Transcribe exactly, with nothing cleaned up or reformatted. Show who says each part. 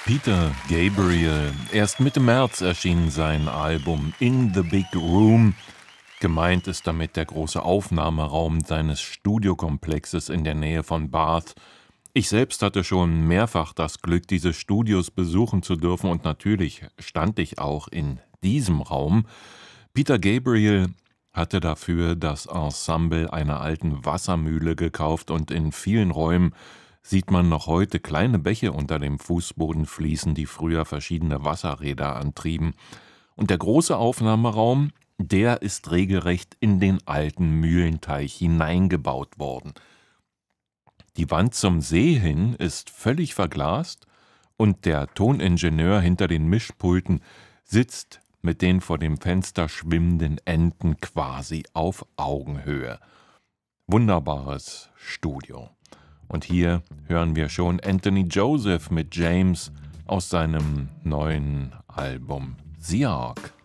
Speaker 1: Peter Gabriel. Erst Mitte März erschien sein Album In the Big Room. Gemeint ist damit der große Aufnahmeraum seines Studiokomplexes in der Nähe von Bath. Ich selbst hatte schon mehrfach das Glück, diese Studios besuchen zu dürfen, und natürlich stand ich auch in diesem Raum. Peter Gabriel hatte dafür das Ensemble einer alten Wassermühle gekauft, und in vielen Räumen sieht man noch heute kleine Bäche unter dem Fußboden fließen, die früher verschiedene Wasserräder antrieben. Und der große Aufnahmeraum, der ist regelrecht in den alten Mühlenteich hineingebaut worden. Die Wand zum See hin ist völlig verglast, und der Toningenieur hinter den Mischpulten sitzt mit den vor dem Fenster schwimmenden Enten quasi auf Augenhöhe. Wunderbares Studio. Und hier hören wir schon Anthony Joseph mit James aus seinem neuen Album The Ark.